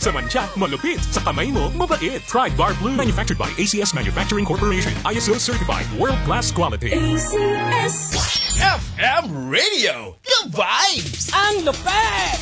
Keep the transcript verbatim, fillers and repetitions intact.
Sa mantsa, malupit. Sa kamay mo, mabait. Try Bar Blue. Manufactured by A C S Manufacturing Corporation. I S O certified. World-class quality. A C S F M Radio. The vibes. Ang lupet!